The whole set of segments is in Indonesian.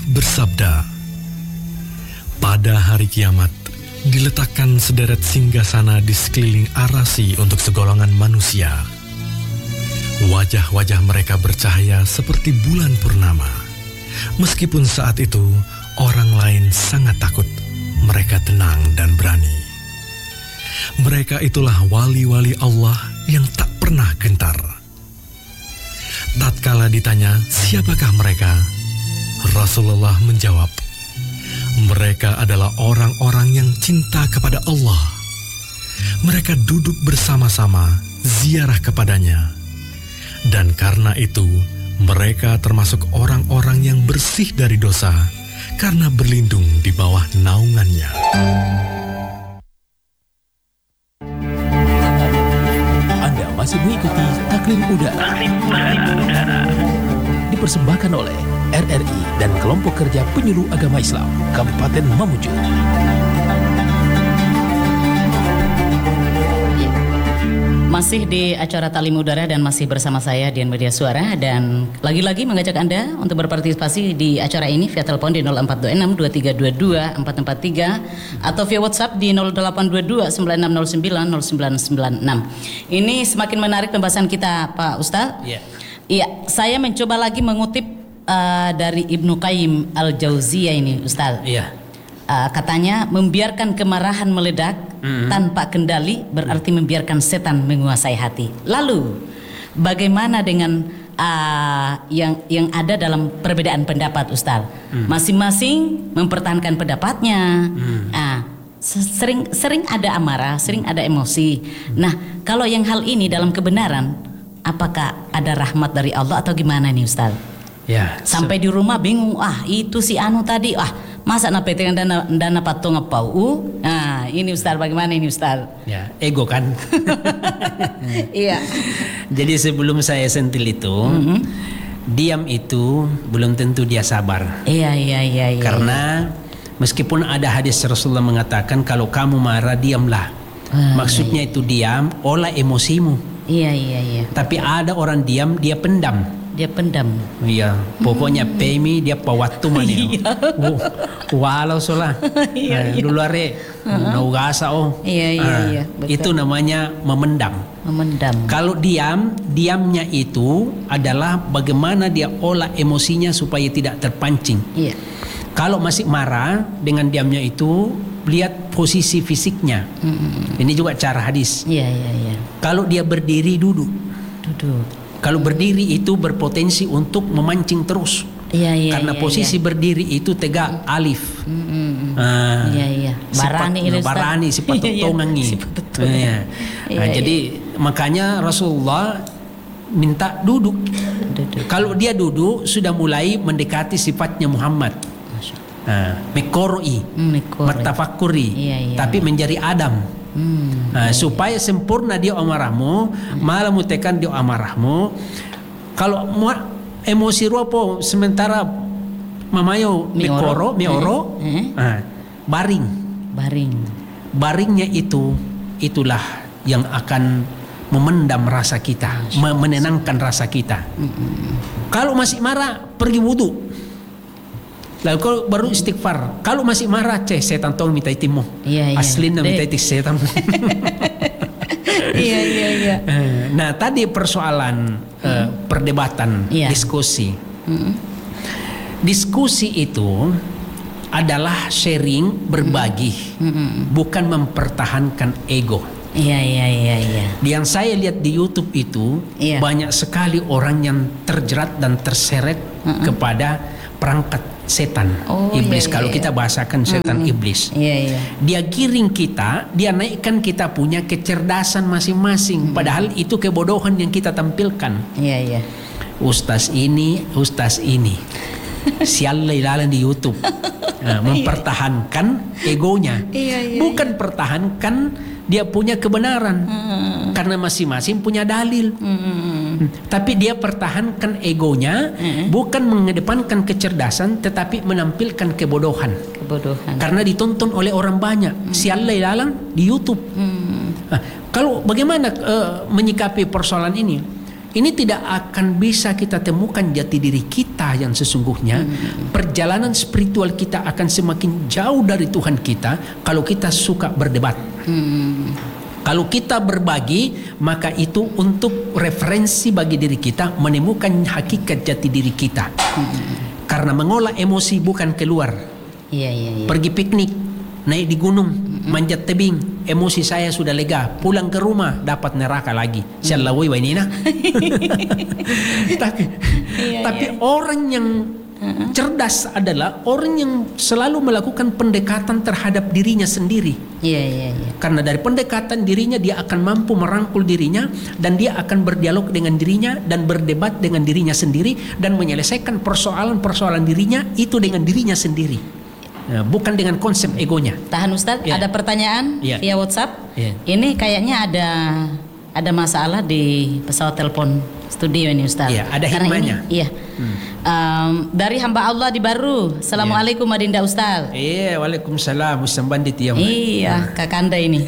bersabda, pada hari kiamat diletakkan sederet singgasana di sekeliling arasi untuk segolongan manusia. Wajah-wajah mereka bercahaya seperti bulan purnama. Meskipun saat itu orang lain sangat takut, mereka tenang dan berani. Mereka itulah wali-wali Allah yang tak pernah gentar. Tatkala ditanya siapakah mereka, Rasulullah menjawab, mereka adalah orang-orang yang cinta kepada Allah. Mereka duduk bersama-sama, ziarah kepadanya. Dan karena itu, mereka termasuk orang-orang yang bersih dari dosa, karena berlindung di bawah naungannya. Anda masih mengikuti Taklim Udara. Dipersembahkan oleh RRI dan Kelompok Kerja Penyuluh Agama Islam Kabupaten Mamuju. Masih di acara Taklim Udara dan masih bersama saya Dian Media Suara, dan lagi-lagi mengajak Anda untuk berpartisipasi di acara ini via telepon di 0426 2322 443 atau via WhatsApp di 0822 9609 0996. Ini semakin menarik pembahasan kita, Pak Ustadz. Iya, saya mencoba lagi mengutip dari Ibnu Qayyim Al-Jauziyah ini, Ustadz. Katanya membiarkan kemarahan meledak tanpa kendali berarti membiarkan setan menguasai hati. Lalu bagaimana dengan yang ada dalam perbedaan pendapat, Ustaz? Masing-masing mempertahankan pendapatnya. Sering ada amarah, sering ada emosi. Nah, kalau yang hal ini dalam kebenaran, apakah ada rahmat dari Allah atau gimana nih, Ustaz? Sampai di rumah bingung, itu si anu tadi, masa napeting dana patung ngepau. Nah, ini Ustaz, bagaimana ini Ustaz? Ego kan. Iya. Jadi sebelum saya sentil itu, diam itu belum tentu dia sabar. Iya. Karena meskipun ada hadis Rasulullah mengatakan kalau kamu marah diamlah. Maksudnya itu diam, olah emosimu. Iya. Tapi ada orang diam, dia pendam. Iya, pokoknya pemi dia pawatu mani. Walau solah. Dulu are naugasa Iya. Itu namanya memendam. Kalau diamnya itu adalah bagaimana dia olah emosinya supaya tidak terpancing. Iya. Kalau masih marah, dengan diamnya itu lihat posisi fisiknya. Ini juga cara hadis. Iya. Kalau dia berdiri, duduk. Kalau berdiri itu berpotensi untuk memancing terus. Karena posisi berdiri itu tegak alif. Iya. Barani sifat tongangi. Jadi makanya Rasulullah minta duduk. Kalau dia duduk sudah mulai mendekati sifatnya Muhammad. Mekoroi, matafakuri, tapi menjadi Adam. Supaya sempurna dia amarahmu, malah mutekan dia amarahmu. Kalau emosi ruapo sementara mamayo mioro, baringnya itulah yang akan memendam rasa kita, menenangkan rasa kita. Kalau masih marah, pergi wudu. Lalu kalau baru istighfar. Kalau masih marah, setan tolong minta itimu. Aslin na minta itik setan. Iya. Nah, tadi persoalan perdebatan, diskusi. Diskusi itu adalah sharing, berbagi, bukan mempertahankan ego. Iya. Yang saya lihat di YouTube itu banyak sekali orang yang terjerat dan terseret kepada perangkat setan, iblis. Kalau kita bahasakan setan iblis. Dia giring kita, dia naikkan kita punya kecerdasan masing-masing. Padahal itu kebodohan yang kita tampilkan. Ustaz ini sial ilalan di YouTube. Mempertahankan egonya, bukan pertahankan dia punya kebenaran. Karena masing-masing punya dalil. Tapi dia pertahankan egonya, bukan mengedepankan kecerdasan, tetapi menampilkan kebodohan. Karena ditonton oleh orang banyak. Sial ilalang di YouTube. Kalau bagaimana menyikapi persoalan ini? ini tidak akan bisa kita temukan jati diri kita yang sesungguhnya. Perjalanan spiritual kita akan semakin jauh dari Tuhan kita kalau kita suka berdebat. Kalau kita berbagi, maka itu untuk referensi bagi diri kita menemukan hakikat jati diri kita. Karena mengolah emosi bukan keluar. Pergi piknik, naik di gunung, manjat tebing, emosi saya sudah lega, pulang ke rumah dapat neraka lagi. Syallawai wa inina. Tapi orang yang cerdas adalah orang yang selalu melakukan pendekatan terhadap dirinya sendiri. Karena dari pendekatan dirinya dia akan mampu merangkul dirinya, dan dia akan berdialog dengan dirinya dan berdebat dengan dirinya sendiri dan menyelesaikan persoalan-persoalan dirinya itu dengan dirinya sendiri. Bukan dengan konsep egonya. Tahan Ustadz, ada pertanyaan via WhatsApp. Ini kayaknya ada masalah di pesawat telepon studio ini Ustadz. Ada hikmahnya. Dari hamba Allah di Baru. Assalamualaikum Adinda Ustadz. Waalaikumsalam. Kakanda ini.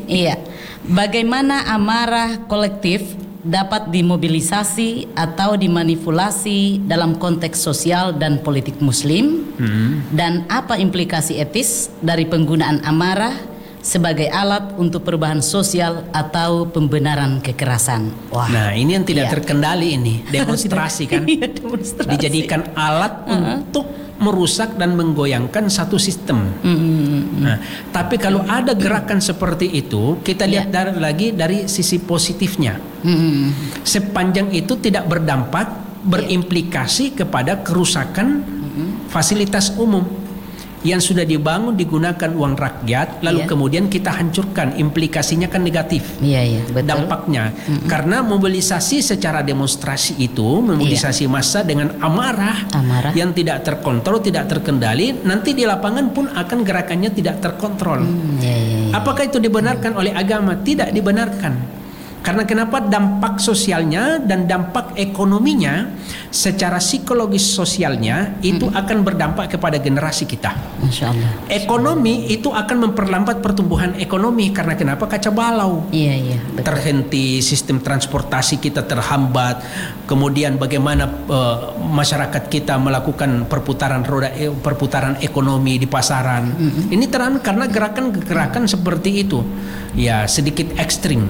Bagaimana amarah kolektif dapat dimobilisasi atau dimanipulasi dalam konteks sosial dan politik muslim, dan apa implikasi etis dari penggunaan amarah sebagai alat untuk perubahan sosial atau pembenaran kekerasan. Nah, ini yang tidak terkendali ini, demonstrasi kan. Dijadikan alat untuk merusak dan menggoyangkan satu sistem. Nah, tapi kalau ada gerakan seperti itu, kita lihat dari sisi positifnya. Sepanjang itu tidak berdampak, berimplikasi kepada kerusakan fasilitas umum yang sudah dibangun digunakan uang rakyat, lalu kemudian kita hancurkan, implikasinya kan negatif. Betul. Dampaknya karena mobilisasi secara demonstrasi itu, mobilisasi massa dengan amarah yang tidak terkontrol, tidak terkendali, nanti di lapangan pun akan gerakannya tidak terkontrol. Apakah itu dibenarkan oleh agama? Tidak dibenarkan. Karena kenapa? Dampak sosialnya dan dampak ekonominya secara psikologis sosialnya itu akan berdampak kepada generasi kita. Masya Allah. Ekonomi itu akan memperlambat pertumbuhan ekonomi. Karena kenapa? Kacau balau. Betul. Terhenti, sistem transportasi kita terhambat. Kemudian bagaimana masyarakat kita melakukan perputaran ekonomi di pasaran. Ini terang karena gerakan-gerakan seperti itu. Sedikit ekstrim.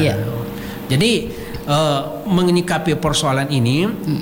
Jadi menyikapi persoalan ini,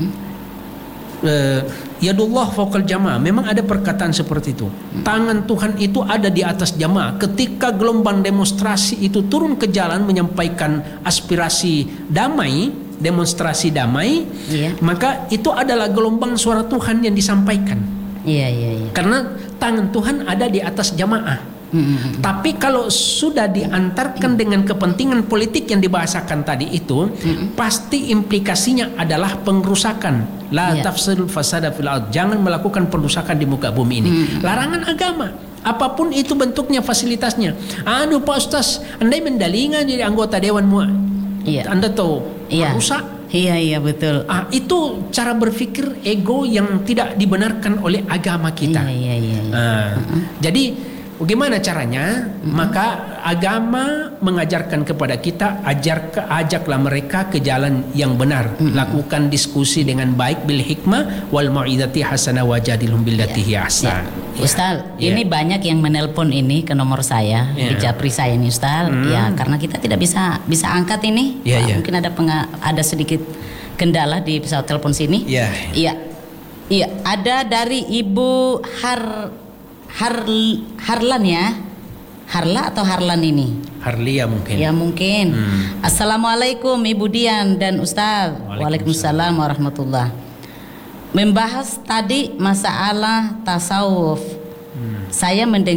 yadullah fawqal jamaah. Memang ada perkataan seperti itu. Tangan Tuhan itu ada di atas jamaah. Ketika gelombang demonstrasi itu turun ke jalan menyampaikan aspirasi damai, demonstrasi damai, maka itu adalah gelombang suara Tuhan yang disampaikan. Karena tangan Tuhan ada di atas jamaah. Tapi kalau sudah diantarkan dengan kepentingan politik yang dibahasakan tadi itu, pasti implikasinya adalah pengrusakan. La tafsidul fasada fil ard. Jangan melakukan perusakan di muka bumi ini. Larangan agama. Apapun itu bentuknya, fasilitasnya. Pak Ustaz, andai mendalingan jadi anggota dewan muak. Anda tahu rusak. Betul. Itu cara berpikir ego yang tidak dibenarkan oleh agama kita. Jadi bagaimana caranya? Maka agama mengajarkan kepada kita, ajaklah mereka ke jalan yang benar. Lakukan diskusi dengan baik bil hikmah wal mau'izati hasanah wajadilhum billati hiya ahsan. Ustaz, ini banyak yang menelpon ini ke nomor saya, di japri saya nih Ustaz. Karena kita tidak bisa angkat ini. Mungkin ada sedikit kendala di pesawat telepon sini. Ada dari Ibu Harlan ya. Harla atau Harlan ini? Harlia mungkin. Mungkin. Assalamualaikum Ibu Dian dan Ustaz. Waalaikumsalam warahmatullah. Membahas tadi masalah tasawuf. Saya mendengar